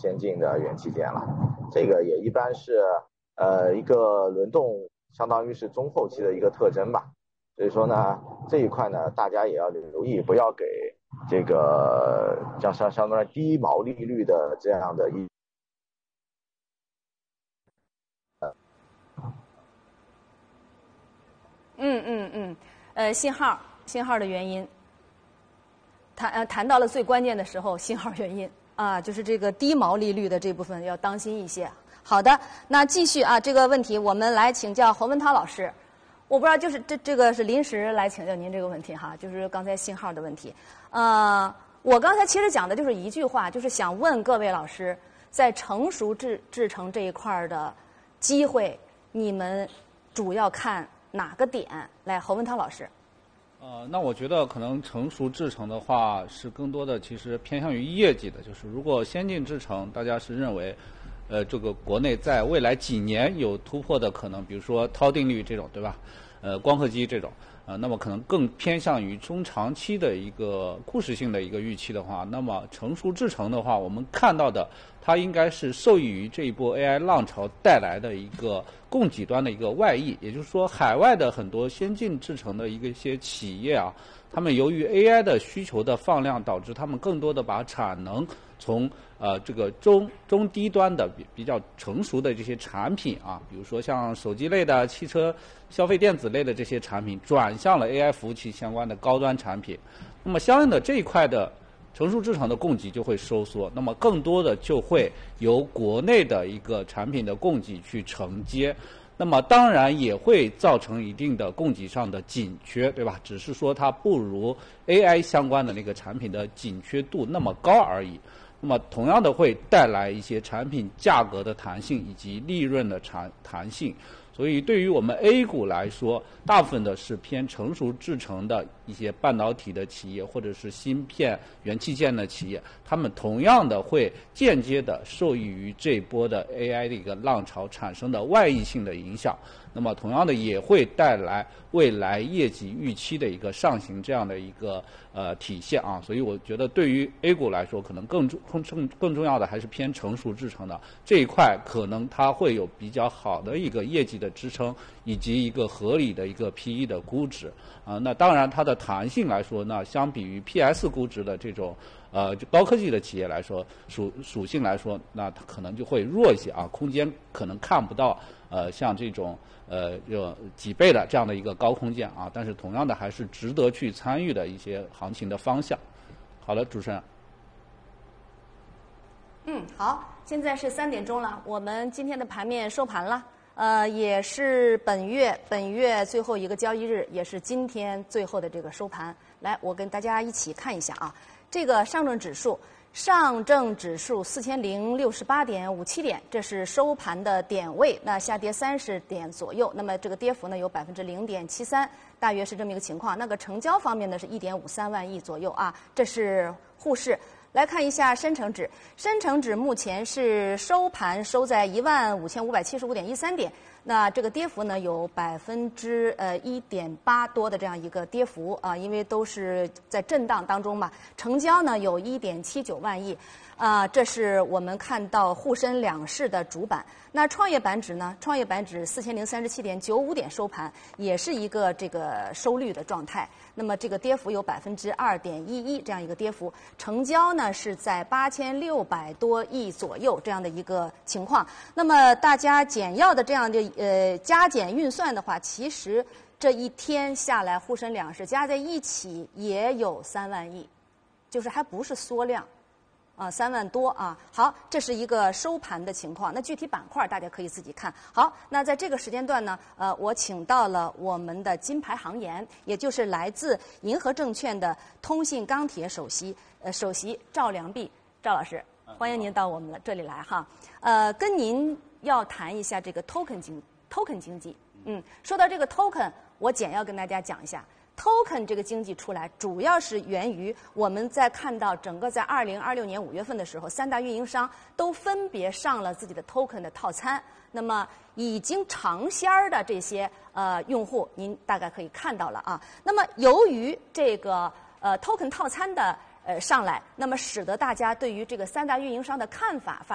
先进的元器件了。这个也一般是一个轮动，相当于是中后期的一个特征吧。所以说呢，这一块呢，大家也要留意，不要给这个相当于低毛利率的这样的信号的原因，谈到了最关键的时候，信号原因啊，就是这个低毛利率的这部分要当心一些。好的，那继续啊，这个问题我们来请教侯文涛老师。我不知道，就是这个是临时来请教您这个问题哈，就是刚才信号的问题。我刚才其实讲的就是一句话，就是想问各位老师，在成熟制程这一块的机会，你们主要看哪个点？来，侯文涛老师。 那我觉得可能成熟制程的话，是更多的其实偏向于业绩的，就是如果先进制程，大家是认为。这个国内在未来几年有突破的可能，比如说涛定律这种，对吧？光刻机这种，那么可能更偏向于中长期的一个故事性的一个预期的话，那么成熟制程的话，我们看到的它应该是受益于这一波 AI 浪潮带来的一个供给端的一个外溢，也就是说，海外的很多先进制程的一些企业啊，他们由于 AI 的需求的放量，导致他们更多的把产能从这个中低端的比较成熟的这些产品啊，比如说像手机类的、汽车消费电子类的这些产品，转向了 AI 服务器相关的高端产品。那么相应的这一块的成熟制程的供给就会收缩，那么更多的就会由国内的一个产品的供给去承接。那么当然也会造成一定的供给上的紧缺，对吧？只是说它不如 AI 相关的那个产品的紧缺度那么高而已。那么同样的会带来一些产品价格的弹性以及利润的弹性。所以对于我们 A 股来说，大部分的是偏成熟制程的一些半导体的企业或者是芯片元器件的企业，他们同样的会间接的受益于这波的 AI 的一个浪潮产生的外溢性的影响。那么同样的也会带来未来业绩预期的一个上行这样的一个体现啊。所以我觉得对于 A 股来说，可能更重要的还是偏成熟制程的这一块，可能它会有比较好的一个业绩的支撑，以及一个合理的一个 PE 的估值啊。那当然它的弹性来说呢，相比于 PS 估值的这种就高科技的企业来说，属性来说，那它可能就会弱一些啊，空间可能看不到像这种有几倍的这样的一个高空间啊，但是同样的还是值得去参与的一些行情的方向。好的，主持人。 好，现在是3点钟了，我们今天的盘面收盘了。也是本月最后一个交易日，也是今天最后的这个收盘。来，我跟大家一起看一下啊，这个上证指数4068.57点，这是收盘的点位，那下跌30点左右，那么这个跌幅呢有0.73%，大约是这么一个情况。那个成交方面呢是1.53万亿左右啊，这是沪市。来看一下深成指，深成指目前是收盘收在15575.13点，那这个跌幅呢有1.8%多的这样一个跌幅啊，因为都是在震荡当中嘛。成交呢有1.79万亿。这是我们看到沪深两市的主板。那创业板指呢？创业板指4037.95点收盘，也是一个这个收绿的状态。那么这个跌幅有2.11%这样一个跌幅，成交呢是在8600多亿左右这样的一个情况。那么大家简要的这样的加减运算的话，其实这一天下来，沪深两市加在一起也有3万亿，就是还不是缩量。3万多啊，好，这是一个收盘的情况。那具体板块大家可以自己看。好，那在这个时间段呢，我请到了我们的金牌行研，也就是来自银河证券的通信钢铁首席赵良弼赵老师，欢迎您到我们这里来哈。跟您要谈一下这个 token 经济。说到这个 token， 我简要跟大家讲一下。token 这个经济出来，主要是源于我们在看到整个在2026年5月份的时候，3大运营商都分别上了自己的 token 的套餐。那么已经尝鲜儿的这些用户，您大概可以看到了啊。那么由于这个token 套餐的上来，那么使得大家对于这个3大运营商的看法